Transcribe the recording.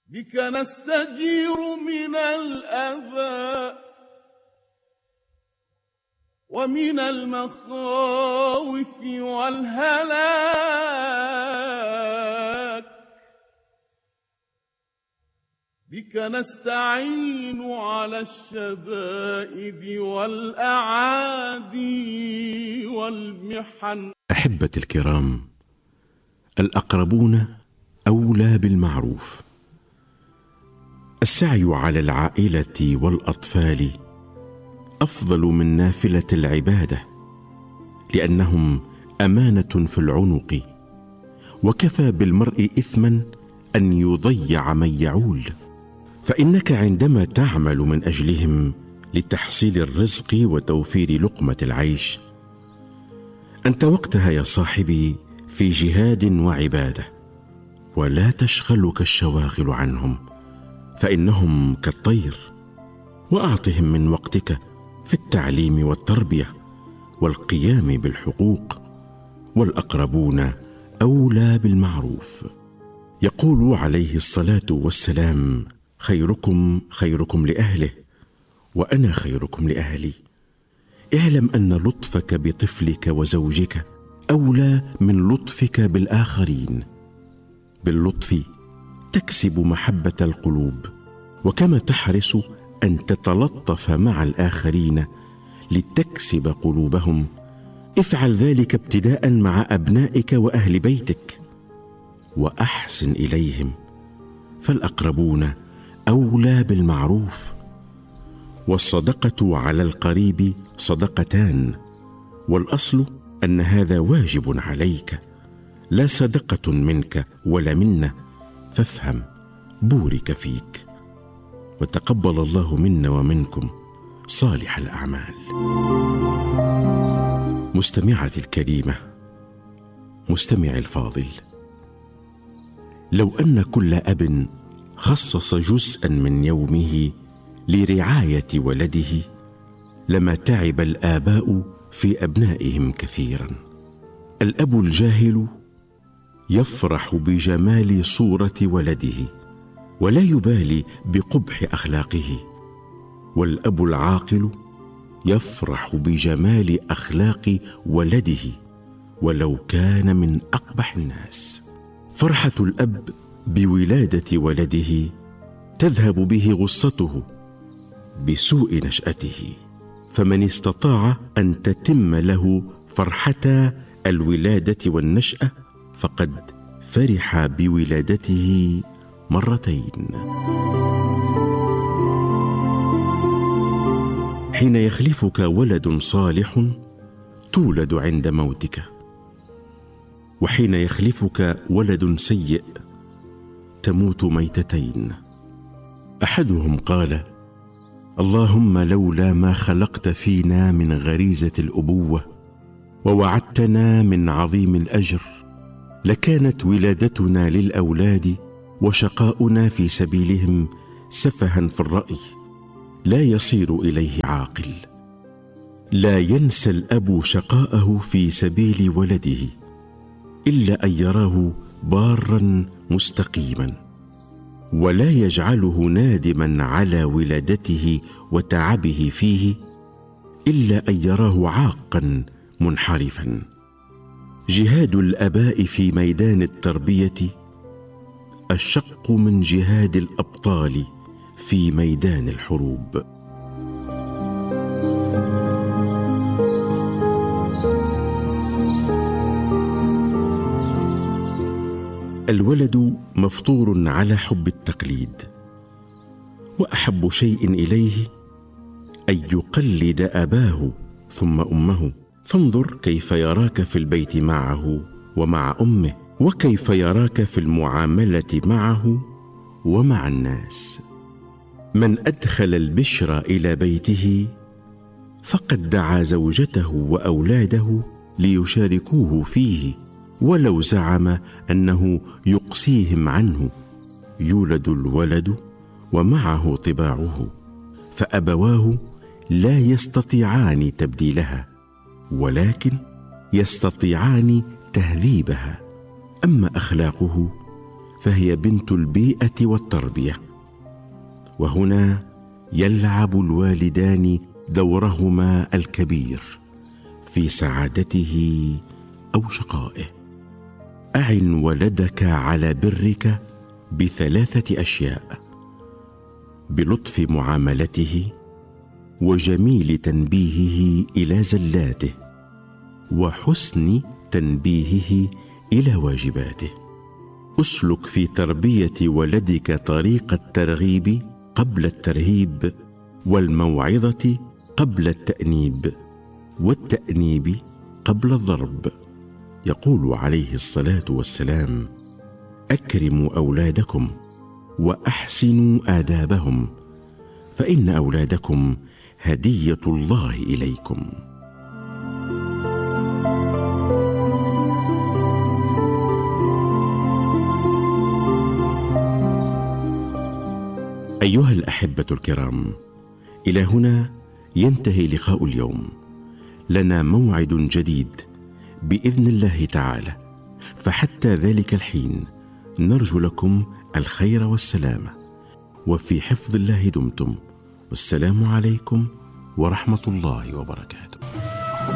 بك نستجير من الأذى ومن المخاوف والهلاك، بك نستعين على الشدائد والأعادي والمحن. أحبتي الكرام، الأقربون أولى بالمعروف. السعي على العائلة والأطفال أفضل من نافلة العبادة، لأنهم أمانة في العنق، وكفى بالمرء إثما أن يضيع من يعول. فإنك عندما تعمل من أجلهم لتحصيل الرزق وتوفير لقمة العيش، أنت وقتها يا صاحبي في جهاد وعبادة، ولا تشغلك الشواغل عنهم، فإنهم كالطير. وأعطهم من وقتك في التعليم والتربية والقيام بالحقوق، والأقربون أولى بالمعروف. يقول عليه الصلاة والسلام: خيركم خيركم لأهله، وأنا خيركم لأهلي. اعلم أن لطفك بطفلك وزوجك أولى من لطفك بالآخرين. باللطف تكسب محبة القلوب، وكما تحرص أن تتلطف مع الآخرين لتكسب قلوبهم، افعل ذلك ابتداء مع أبنائك وأهل بيتك، وأحسن إليهم، فالأقربون أولى بالمعروف. والصدقة على القريب صدقتان، والأصل أن هذا واجب عليك، لا صدقة منك ولا منا، فافهم بورك فيك، وتقبل الله منا ومنكم صالح الأعمال. مستمعتي الكريمة، مستمعي الفاضل، لو أن كل أب خصص جزءا من يومه لرعاية ولده لما تعب الآباء في أبنائهم كثيرا. الأب الجاهل يفرح بجمال صورة ولده ولا يبالي بقبح أخلاقه، والأب العاقل يفرح بجمال أخلاق ولده ولو كان من أقبح الناس. فرحة الأب بولادة ولده تذهب به غصته بسوء نشأته، فمن استطاع أن تتم له فرحة الولادة والنشأة فقد فرح بولادته مرتين. حين يخلفك ولد صالح تولد عند موتك، وحين يخلفك ولد سيء تموت ميتتين. أحدهم قال: اللهم لولا ما خلقت فينا من غريزة الأبوة ووعدتنا من عظيم الأجر لكانت ولادتنا للأولاد وشقاؤنا في سبيلهم سفها في الرأي لا يصير إليه عاقل. لا ينسى الأب شقاءه في سبيل ولده إلا أن يراه بارا مستقيما، ولا يجعله نادما على ولادته وتعبه فيه إلا أن يراه عاقا منحرفا. جهاد الآباء في ميدان التربية أشق من جهاد الأبطال في ميدان الحروب. الولد مفطور على حب التقليد، وأحب شيء إليه أن يقلد أباه ثم أمه. فانظر كيف يراك في البيت معه ومع أمه، وكيف يراك في المعاملة معه ومع الناس. من أدخل البشر إلى بيته فقد دعا زوجته وأولاده ليشاركوه فيه، ولو زعم أنه يقصيهم عنه. يولد الولد ومعه طباعه، فأبواه لا يستطيعان تبديلها، ولكن يستطيعان تهذيبها. أما أخلاقه فهي بنت البيئة والتربية، وهنا يلعب الوالدان دورهما الكبير في سعادته أو شقائه. أعن ولدك على برك ب3 أشياء: بلطف معاملته، وجميل تنبيهه إلى زلاته، وحسن تنبيهه إلى واجباته. أسلك في تربية ولدك طريق الترغيب قبل الترهيب، والموعظة قبل التأنيب، والتأنيب قبل الضرب. يقول عليه الصلاة والسلام: أكرموا أولادكم وأحسنوا آدابهم، فإن أولادكم هدية الله إليكم. أيها الأحبة الكرام، إلى هنا ينتهي لقاء اليوم. لنا موعد جديد بإذن الله تعالى، فحتى ذلك الحين نرجو لكم الخير والسلامة، وفي حفظ الله دمتم، والسلام عليكم ورحمة الله وبركاته.